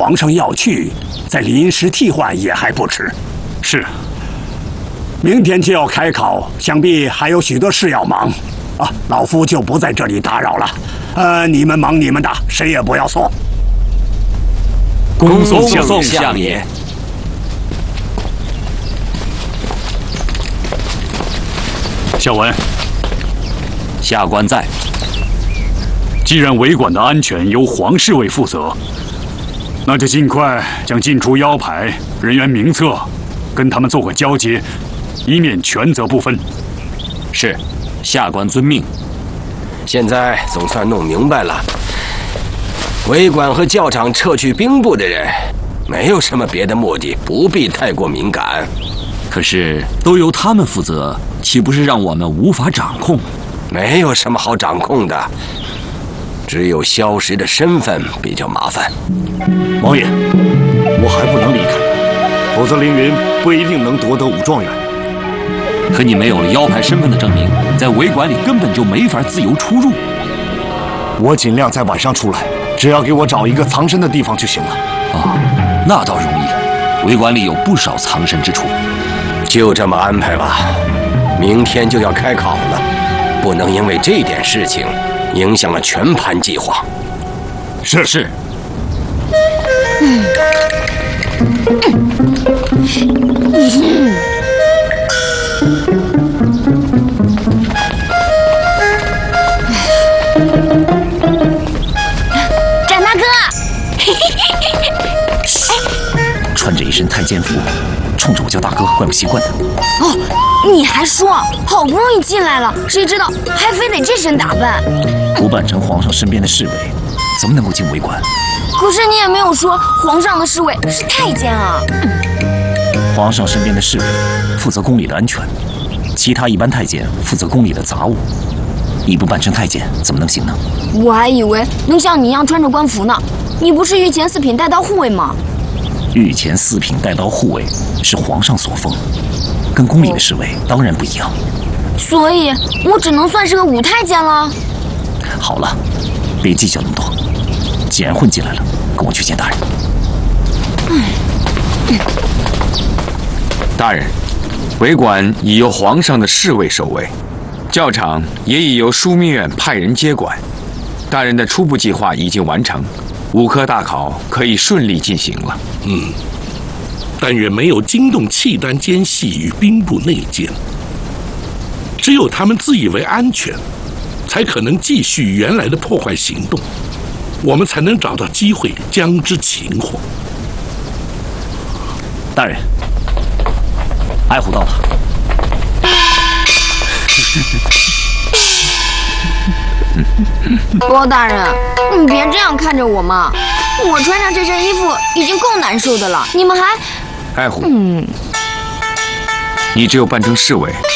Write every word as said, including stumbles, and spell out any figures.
皇上要去，再临时替换也还不迟。 是。 明天就要开考，想必还有许多事要忙。啊，老夫就不在这里打扰了。呃，你们忙你们的，谁也不要错。 恭送相爷。孝文， 下官在。 既然维馆的安全由黄侍卫负责，那就尽快将进出腰牌、人员名册跟他们做个交接，以免权责不分。 是，下官遵命。 现在总算弄明白了，维管和教场撤去兵部的人，没有什么别的目的，不必太过敏感。 可是都由他们负责，岂不是让我们无法掌控？ 没有什么好掌控的，只有萧石的身份比较麻烦。 王爷，我还不能离开，否则凌云不一定能夺得武状元。 可你没有了腰牌身份的证明，在维馆里根本就没法自由出入。 我尽量在晚上出来，只要给我找一个藏身的地方就行了。 啊，那倒容易，维馆里有不少藏身之处。 就这么安排吧。明天就要开考了，不能因为这点事情影响了全盘计划。 是是。 嗯嗯展大哥， 穿着一身太监服，冲着我叫大哥，怪不习惯的。 哦，你还说，好不容易进来了，谁知道还非得这身打扮？ 不扮成皇上身边的侍卫，怎么能够进维馆？ 可是你也没有说皇上的侍卫是太监啊。 皇上身边的侍卫负责宫里的安全，其他一般太监负责宫里的杂务。你不扮成太监怎么能行呢？ 我还以为能像你一样穿着官服呢。你不是御前四品带刀护卫吗？ 御前四品带刀护卫是皇上所封，跟宫里的侍卫当然不一样。 所以我只能算是个武太监了。 好了，别计较那么多。既然混进来了，跟我去见大人。 嗯、 大人，维馆已由皇上的侍卫守卫，教场也已由枢密院派人接管。大人的初步计划已经完成，武科大考可以顺利进行了。 嗯，但愿没有惊动契丹奸细与兵部内奸。只有他们自以为安全，才可能继续原来的破坏行动，我们才能找到机会将之擒获。 大人，爱虎到了。 包大人，你别这样看着我嘛！我穿上这身衣服已经够难受的了，你们还…… 爱虎，嗯，你只有扮成侍卫，